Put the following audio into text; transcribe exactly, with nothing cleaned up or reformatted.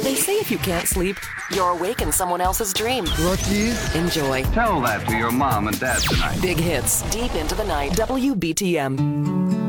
They say if you can't sleep, you're awake in someone else's dream. Lucky. Enjoy. Tell that to your mom and dad tonight. Big hits, deep into the night. W B T M.